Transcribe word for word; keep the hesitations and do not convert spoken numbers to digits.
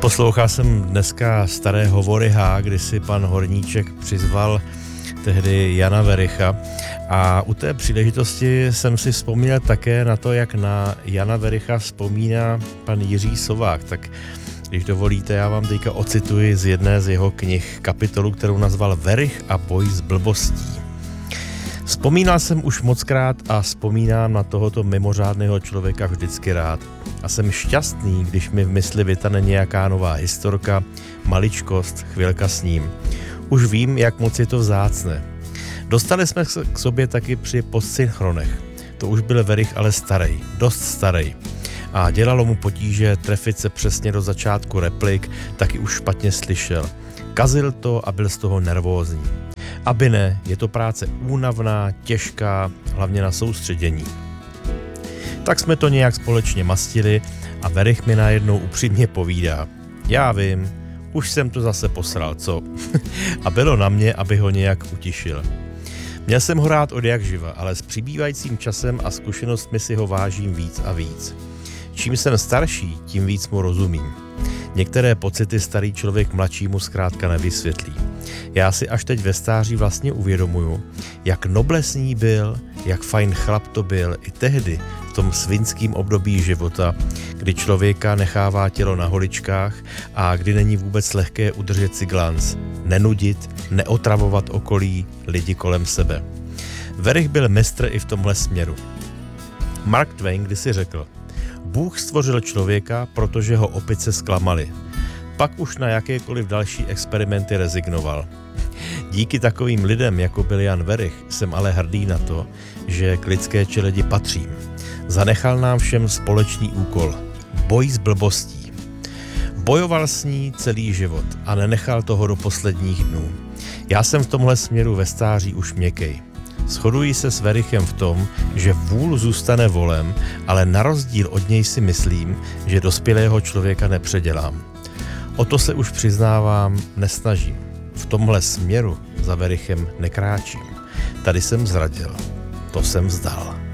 Poslouchal jsem dneska staré hovory H, kdy si pan Horníček přizval tehdy Jana Wericha a u té příležitosti jsem si vzpomněl také na to, jak na Jana Wericha vzpomíná pan Jiří Sovák. Tak když dovolíte, já vám teďka ocituji z jedné z jeho knih kapitolu, kterou nazval Werich a boj s blbostí. Vzpomínal jsem už mockrát a vzpomínám na tohoto mimořádného člověka vždycky rád. A jsem šťastný, když mi v mysli vytane nějaká nová historka, maličkost, chvilka s ním. Už vím, jak moc je to vzácné. Dostali jsme k sobě taky při postsynchronech. To už byl Werich, ale starý, dost starý. A dělalo mu potíže trefit se přesně do začátku replik, taky už špatně slyšel. Kazil to a byl z toho nervózní. Aby ne, je to práce únavná, těžká, hlavně na soustředění. Tak jsme to nějak společně mastili a Werich mi najednou upřímně povídá. Já vím, už jsem to zase posral, co? A bylo na mě, aby ho nějak utišil. Měl jsem ho rád od jak živa, ale s přibývajícím časem a zkušenostmi si ho vážím víc a víc. Čím jsem starší, tím víc mu rozumím. Některé pocity starý člověk mladšímu zkrátka nevysvětlí. Já si až teď ve stáří vlastně uvědomuju, jak noblesní byl, jak fajn chlap to byl i tehdy, v tom svinském období života, kdy člověka nechává tělo na holičkách a kdy není vůbec lehké udržet si glanc, nenudit, neotravovat okolí, lidi kolem sebe. Werich byl mistr i v tomhle směru. Mark Twain kdysi řekl: Bůh stvořil člověka, protože ho opice zklamaly. Pak už na jakékoliv další experimenty rezignoval. Díky takovým lidem, jako byl Jan Werich, jsem ale hrdý na to, že k lidské čeledi patřím. Zanechal nám všem společný úkol. Boj s blbostí. Bojoval s ní celý život a nenechal toho do posledních dnů. Já jsem v tomhle směru ve stáří už měkkej. Shoduji se s Werichem v tom, že vůl zůstane volem, ale na rozdíl od něj si myslím, že dospělého člověka nepředělám. O to se už přiznávám, nesnažím. V tomhle směru za Werichem nekráčím. Tady jsem zradil. To jsem vzdal.